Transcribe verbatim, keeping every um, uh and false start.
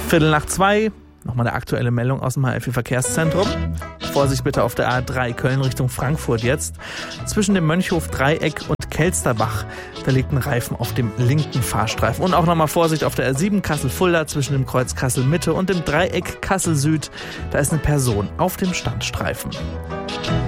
Viertel nach zwei, nochmal eine aktuelle Meldung aus dem H F I-Verkehrszentrum. Vorsicht bitte auf der A drei Köln Richtung Frankfurt jetzt. Zwischen dem Mönchhof-Dreieck und Kelsterbach, da liegt ein Reifen auf dem linken Fahrstreifen. Und auch nochmal Vorsicht auf der R sieben Kassel-Fulda zwischen dem Kreuz Kassel-Mitte und dem Dreieck Kassel-Süd. Da ist eine Person auf dem Standstreifen.